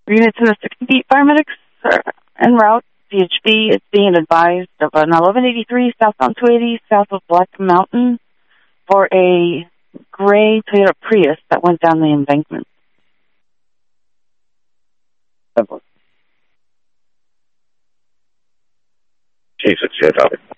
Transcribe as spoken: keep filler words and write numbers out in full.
Units in the sixty-eight paramedics are en route. C H B is being advised of an eleven eighty-three southbound two eighty south of Black Mountain for a gray Toyota Prius that went down the embankment. Jesus, shit,